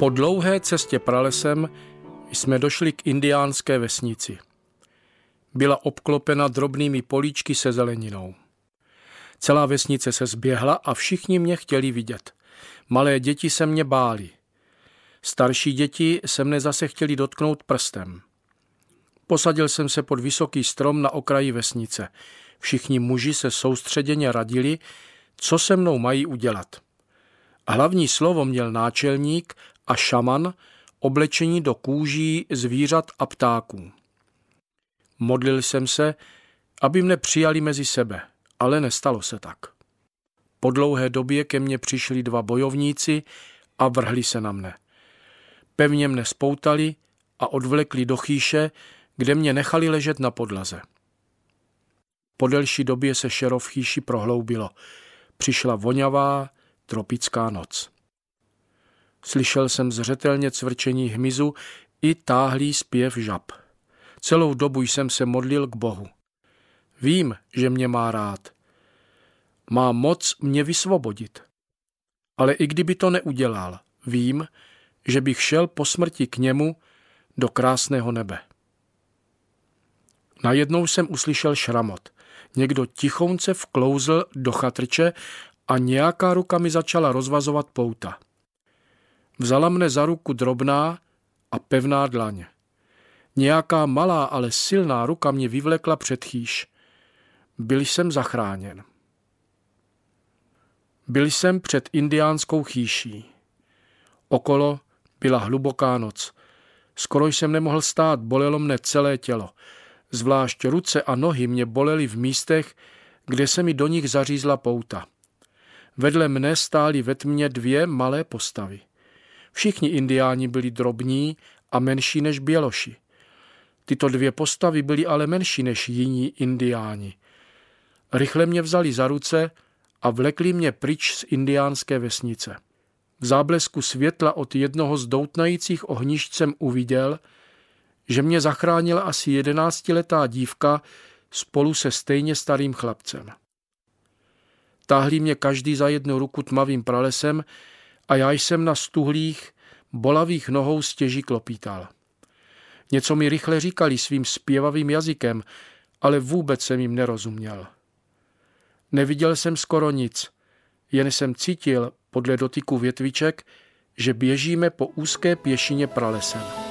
Po dlouhé cestě pralesem jsme došli k indiánské vesnici. Byla obklopena drobnými políčky se zeleninou. Celá vesnice se zběhla a všichni mě chtěli vidět. Malé děti se mě bály. Starší děti se mne zase chtěli dotknout prstem. Posadil jsem se pod vysoký strom na okraji vesnice. Všichni muži se soustředěně radili, co se mnou mají udělat. Hlavní slovo měl náčelník a šaman oblečení do kůží zvířat a ptáků. Modlil jsem se, aby mne přijali mezi sebe, ale nestalo se tak. Po dlouhé době ke mně přišli 2 bojovníci a vrhli se na mne. Pevně mne spoutali a odvlekli do chýše, kde mě nechali ležet na podlaze. Po delší době se šero v chýši prohloubilo. Přišla vonavá tropická noc. Slyšel jsem zřetelně cvrčení hmyzu i táhlý zpěv žab. Celou dobu jsem se modlil k Bohu. Vím, že mě má rád. Má moc mě vysvobodit. Ale i kdyby to neudělal, vím, že bych šel po smrti k němu do krásného nebe. Najednou jsem uslyšel šramot. Někdo tichounce vklouzl do chatrče a nějaká ruka mi začala rozvazovat pouta. Vzala mne za ruku drobná a pevná dlaň. Nějaká malá, ale silná ruka mě vyvlekla před chýš. Byl jsem zachráněn. Byl jsem před indiánskou chýší. Okolo byla hluboká noc. Skoro jsem nemohl stát, bolelo mne celé tělo. Zvlášť ruce a nohy mě bolely v místech, kde se mi do nich zařízla pouta. Vedle mne stály ve tmě 2 malé postavy. Všichni indiáni byli drobní a menší než běloši. Tyto 2 postavy byly ale menší než jiní indiáni. Rychle mě vzali za ruce a vlekli mě pryč z indiánské vesnice. V záblesku světla od jednoho z doutnajících ohnišť jsem uviděl, že mě zachránila asi 11letá dívka spolu se stejně starým chlapcem. Táhli mě každý za jednu ruku tmavým pralesem a já jsem na stuhlých, bolavých nohou stěží klopítal. Něco mi rychle říkali svým zpěvavým jazykem, ale vůbec jsem jim nerozuměl. Neviděl jsem skoro nic, jen jsem cítil podle dotyku větviček, že běžíme po úzké pěšině pralesem.